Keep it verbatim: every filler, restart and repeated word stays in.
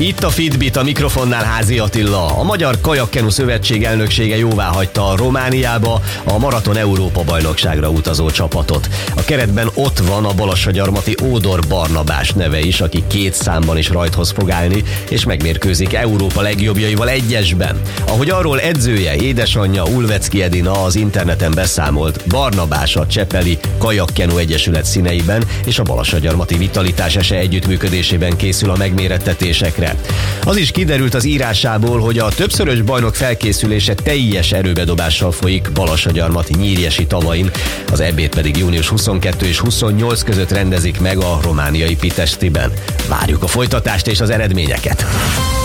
Itt a Fitbit, a mikrofonnál Házi Attila. A Magyar Kajakkenu Szövetség elnöksége jóváhagyta a Romániába a Maraton Európa-bajnokságra utazó csapatot. A keretben ott van a balassagyarmati Ódor Barnabás neve is, aki két számban is rajthoz fog állni, és megmérkőzik Európa legjobbjaival egyesben. Ahogy arról edzője, édesanyja Ulvecki Edina az interneten beszámolt, Barnabás a Csepeli Kajakkenu Egyesület színeiben és a balassagyarmati Vitalitás es e együttműködésében készül a megmérettetésekre. Az is kiderült az írásából, hogy a többszörös bajnok felkészülése teljes erőbedobással folyik Balassagyarmati Nyírjesi tavain, az é bét pedig június huszonkettő és huszonnyolc között rendezik meg a romániai Pitestiben. Várjuk a folytatást és az eredményeket!